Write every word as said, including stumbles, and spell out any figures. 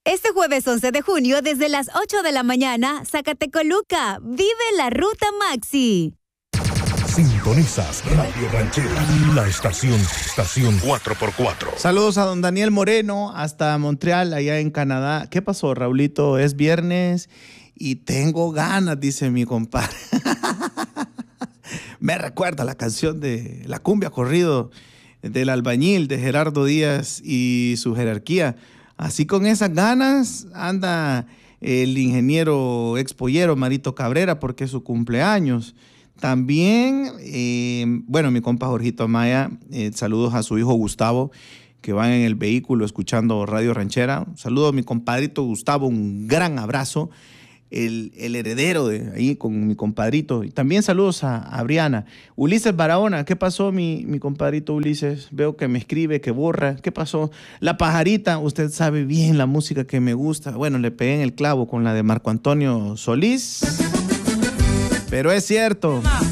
Este jueves once de junio, desde las ocho de la mañana, Zacatecoluca, vive la Ruta Maxi. Sintonizas Radio Ranchera, la estación, estación cuatro por cuatro. Saludos a don Daniel Moreno, hasta Montreal, allá en Canadá. ¿Qué pasó, Raulito? Es viernes y tengo ganas, dice mi compadre. Me recuerda la canción de La Cumbia Corrido del Albañil, de Gerardo Díaz y su jerarquía. Así con esas ganas anda el ingeniero expollero Marito Cabrera porque es su cumpleaños. También, eh, bueno, mi compa Jorgito Amaya, eh, saludos a su hijo Gustavo, que van en el vehículo escuchando Radio Ranchera. Saludos a mi compadrito Gustavo, un gran abrazo, el, el heredero de ahí con mi compadrito. Y también saludos a, a Briana. Ulises Barahona, ¿qué pasó mi, mi compadrito Ulises? Veo que me escribe, que borra. ¿Qué pasó? La Pajarita, usted sabe bien la música que me gusta. Bueno, le pegué en el clavo con la de Marco Antonio Solís. Pero es cierto.